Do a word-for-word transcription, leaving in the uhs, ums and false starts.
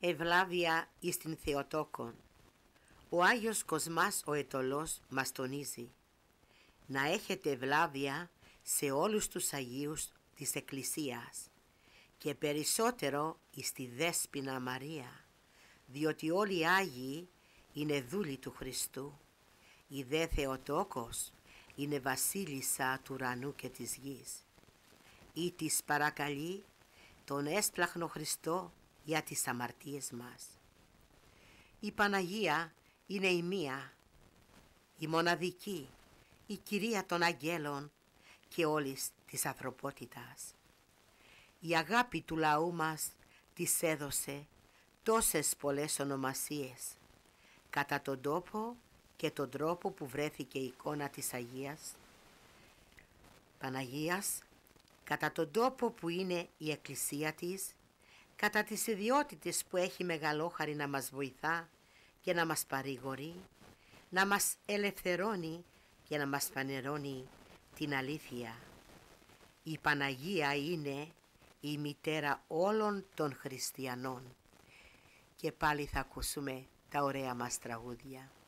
Ευλάβεια εις την Θεοτόκον. Ο Άγιος Κοσμάς ο Αιτωλός μας τονίζει να έχετε ευλάβεια σε όλους τους Αγίους της Εκκλησίας και περισσότερο εις τη Δέσποινα Μαρία, διότι όλοι οι Άγιοι είναι δούλοι του Χριστού. Η δε Θεοτόκος είναι βασίλισσα του ουρανού και της γης, ή της παρακαλεί τον έσπλαχνο Χριστό για τις αμαρτίες μας. Η Παναγία είναι η μία, η μοναδική, η Κυρία των Αγγέλων και όλης της ανθρωπότητας. Η αγάπη του λαού μας της έδωσε τόσες πολλές ονομασίες, κατά τον τόπο και τον τρόπο που βρέθηκε η εικόνα της Αγίας Παναγίας, κατά τον τόπο που είναι η Εκκλησία της, κατά τις ιδιότητες που έχει μεγαλόχαρη να μας βοηθά και να μας παρηγορεί, να μας ελευθερώνει και να μας φανερώνει την αλήθεια. Η Παναγία είναι η μητέρα όλων των χριστιανών. Και πάλι θα ακούσουμε τα ωραία μας τραγούδια.